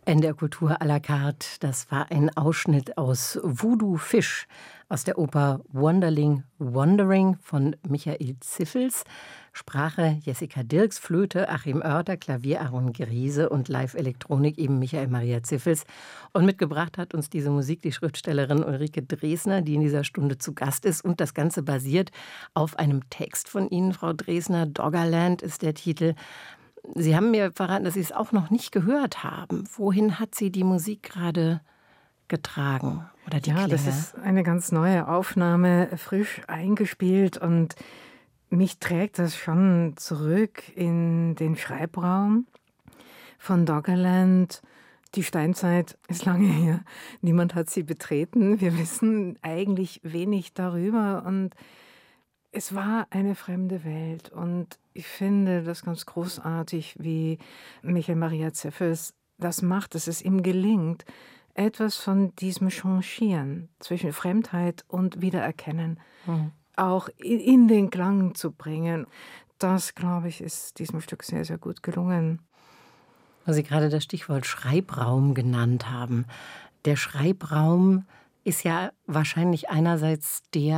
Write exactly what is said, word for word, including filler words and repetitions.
N D R Kultur à la carte, das war ein Ausschnitt aus Voodoo Fish aus der Oper Wonderling Wandering von Michael Ziffels. Sprache Jessica Dirks, Flöte Achim Oerter, Klavier Aaron Griese und Live-Elektronik eben Michael Maria Ziffels. Und mitgebracht hat uns diese Musik die Schriftstellerin Ulrike Dresner, die in dieser Stunde zu Gast ist. Und das Ganze basiert auf einem Text von Ihnen, Frau Dresner. Doggerland ist der Titel. Sie haben mir verraten, dass Sie es auch noch nicht gehört haben. Wohin hat Sie die Musik gerade getragen oder die Ja, Klänge? das ist eine ganz neue Aufnahme, frisch eingespielt, und mich trägt das schon zurück in den Schreibraum von Doggerland. Die Steinzeit ist lange her. Niemand hat sie betreten. Wir wissen eigentlich wenig darüber, und es war eine fremde Welt, und ich finde das ganz großartig, wie Michael Maria Ziffels das macht, dass es ihm gelingt, etwas von diesem Changieren zwischen Fremdheit und Wiedererkennen Mhm. auch in, in den Klang zu bringen. Das, glaube ich, ist diesem Stück sehr, sehr gut gelungen. Weil Sie gerade das Stichwort Schreibraum genannt haben. Der Schreibraum ist ja wahrscheinlich einerseits der